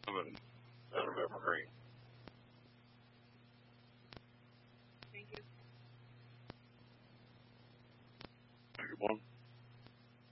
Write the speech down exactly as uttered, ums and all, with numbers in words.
and none of Evergreen. Thank you. Have a good one.